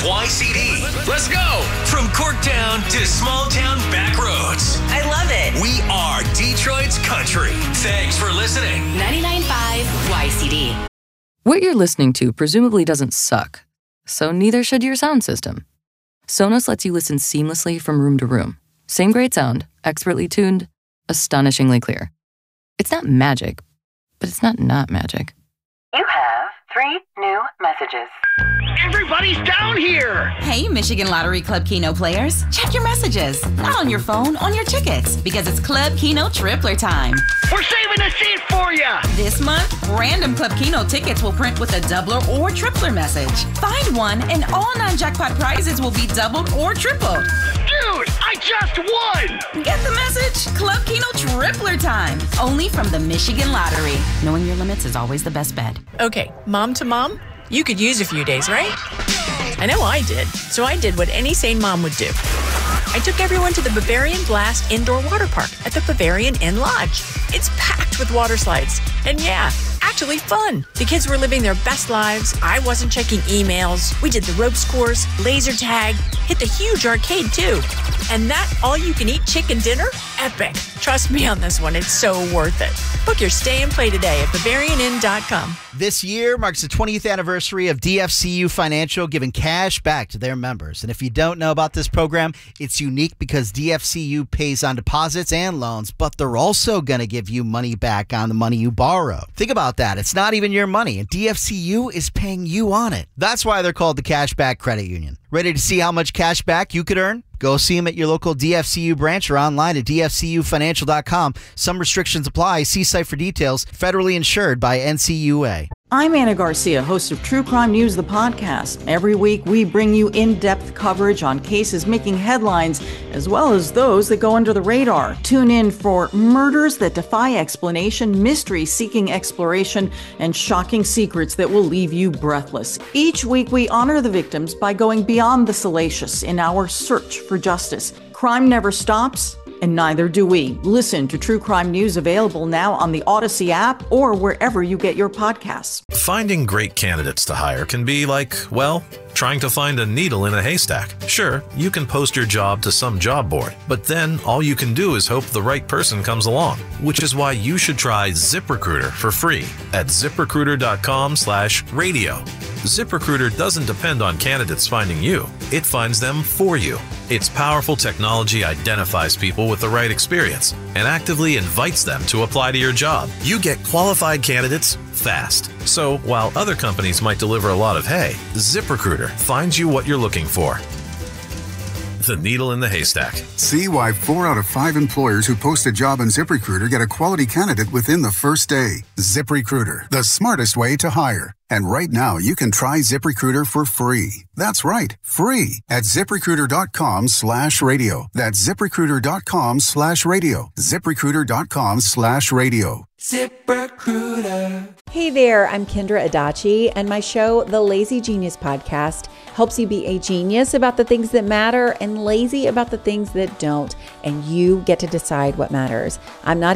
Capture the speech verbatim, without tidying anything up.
Y C D. Let's go! From Corktown to small town back roads. I love it. We are Detroit's country. Thanks for listening. ninety-nine point five Y C D. What you're listening to presumably doesn't suck, so neither should your sound system. Sonos lets you listen seamlessly from room to room. Same great sound, expertly tuned, astonishingly clear. It's not magic, but it's not not magic. You have three new messages. Everybody's down here! Hey, Michigan Lottery Club Keno players. Check your messages. Not on your phone, on your tickets. Because it's Club Keno Tripler time. We're saving a seat for you! This month, random Club Keno tickets will print with a doubler or tripler message. Find one and all non-jackpot prizes will be doubled or tripled. Dude, I just won! Get the message? Club Keno Tripler time. Only from the Michigan Lottery. Knowing your limits is always the best bet. Okay, mom to mom, you could use a few days, right? I know I did. So I did what any sane mom would do. I took everyone to the Bavarian Blast Indoor Water Park at the Bavarian Inn Lodge. It's packed with water slides. And yeah, actually fun. The kids were living their best lives. I wasn't checking emails. We did the ropes course, laser tag, hit the huge arcade too. And that all-you-can-eat chicken dinner? Epic. Trust me on this one, it's so worth it. Book your stay and play today at Bavarian Inn dot com. This year marks the twentieth anniversary of D F C U Financial giving cash back to their members. And if you don't know about this program, it's unique because D F C U pays on deposits and loans, but they're also going to give you money back on the money you borrow. Think about that. It's not even your money, and D F C U is paying you on it. That's why they're called the Cashback Credit Union. Ready to see how much cash back you could earn? Go see them at your local D F C U branch or online at D F C U financial dot com. Some restrictions apply. See site for details. Federally insured by N C U A. I'm Anna Garcia, host of True Crime News, the podcast. Every week, we bring you in-depth coverage on cases making headlines, as well as those that go under the radar. Tune in for murders that defy explanation, mysteries seeking exploration, and shocking secrets that will leave you breathless. Each week, we honor the victims by going beyond the salacious in our search for justice. Crime never stops, and neither do we. Listen to True Crime News, available now on the Odyssey app or wherever you get your podcasts. Finding great candidates to hire can be like, well, trying to find a needle in a haystack. Sure, you can post your job to some job board, but then all you can do is hope the right person comes along, which is why you should try ZipRecruiter for free at ZipRecruiter dot com slash radio. ZipRecruiter doesn't depend on candidates finding you. It finds them for you. Its powerful technology identifies people with the right experience and actively invites them to apply to your job. You get qualified candidates fast. So while other companies might deliver a lot of hay, ZipRecruiter finds you what you're looking for. The needle in the haystack. See why four out of five employers who post a job on ZipRecruiter get a quality candidate within the first day. ZipRecruiter, the smartest way to hire. And right now, you can try ZipRecruiter for free. That's right, free at ZipRecruiter dot com slash radio. That's ZipRecruiter dot com slash radio. ZipRecruiter dot com slash radio. ZipRecruiter. Hey there, I'm Kendra Adachi, and my show, The Lazy Genius Podcast, helps you be a genius about the things that matter and lazy about the things that don't, and you get to decide what matters. I'm not